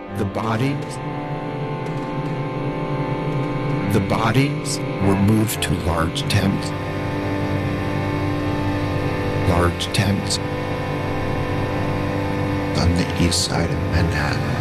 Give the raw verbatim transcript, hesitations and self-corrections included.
The bodies, the bodies were moved to large tents, large tents on the east side of Manhattan.